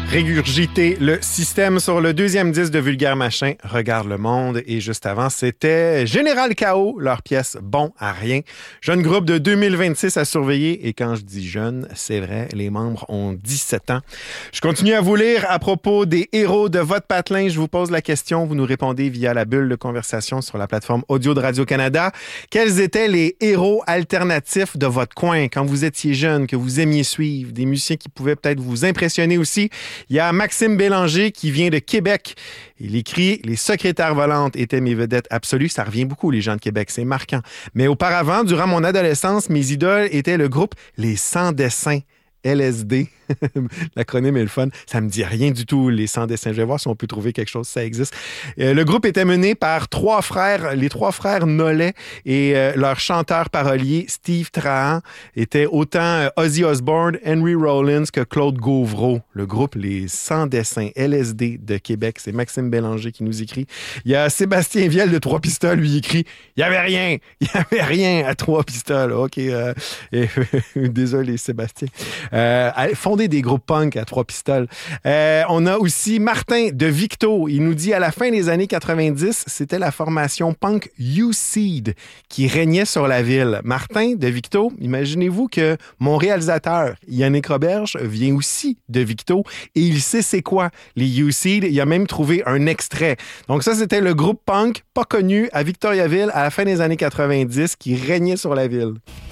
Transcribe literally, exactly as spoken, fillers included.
Régurgiter le système sur le deuxième disque de Vulgaire Machin, Regarde le monde. Et juste avant, c'était Général Chaos, leur pièce Bon à rien. Jeune groupe de deux mille vingt-six à surveiller. Et quand je dis jeune, c'est vrai, les membres ont dix-sept ans. Je continue à vous lire à propos des héros de votre patelin. Je vous pose la question, vous nous répondez via la bulle de conversation sur la plateforme audio de Radio-Canada. Quels étaient les héros alternatifs de votre coin quand vous étiez jeune, que vous aimiez suivre? Des musiciens qui pouvaient peut-être vous impressionner aussi. Il y a Maxime Bélanger qui vient de Québec. Il écrit « Les secrétaires volantes étaient mes vedettes absolues ». Ça revient beaucoup, les gens de Québec, c'est marquant. Mais auparavant, durant mon adolescence, mes idoles étaient le groupe Les Sans Dessins. L S D. L'acronyme est le fun. Ça me dit rien du tout, les Sans Dessins. Je vais voir si on peut trouver quelque chose, ça existe. Euh, le groupe était mené par trois frères, les trois frères Nollet, et euh, leur chanteur parolier, Steve Trahan, était autant euh, Ozzy Osbourne, Henry Rollins que Claude Gauvreau. Le groupe Les Sans Dessins, L S D de Québec. C'est Maxime Bélanger qui nous écrit. Il y a Sébastien Viel de Trois Pistoles, lui, écrit « Il n'y avait rien, il n'y avait rien à Trois Pistoles. » OK, euh, et, désolé, Sébastien. Euh, fonder des groupes punk à Trois Pistoles. Euh, on a aussi Martin de Victo. Il nous dit à la fin des années quatre-vingt-dix, c'était la formation punk U-Seed qui régnait sur la ville. Martin de Victo, imaginez-vous que mon réalisateur, Yannick Roberge, vient aussi de Victo et il sait c'est quoi les U-Seed. Il a même trouvé un extrait. Donc ça, c'était le groupe punk pas connu à Victoriaville à la fin des années quatre-vingt-dix qui régnait sur la ville.